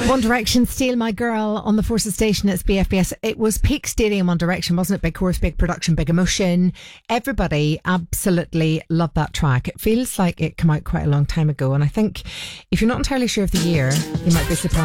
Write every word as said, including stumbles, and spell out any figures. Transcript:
One Direction, Steal My Girl on the Forces Station. It's B F B S. It was peak stadium One Direction, wasn't it? Big chorus, big production, big emotion. Everybody absolutely loved that track. It feels like it came out quite a long time ago, and I think if you're not entirely sure of the year, you might be surprised.